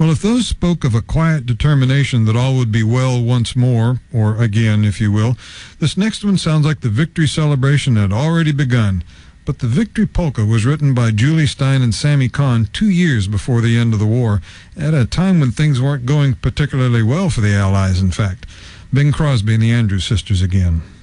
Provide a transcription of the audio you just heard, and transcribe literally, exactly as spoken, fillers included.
Well, if those spoke of a quiet determination that all would be well once more, or again, if you will, this next one sounds like the victory celebration had already begun. But the Victory Polka was written by Julie Stein and Sammy Kahn two years before the end of the war, at a time when things weren't going particularly well for the Allies, in fact. Bing Crosby and the Andrews Sisters again.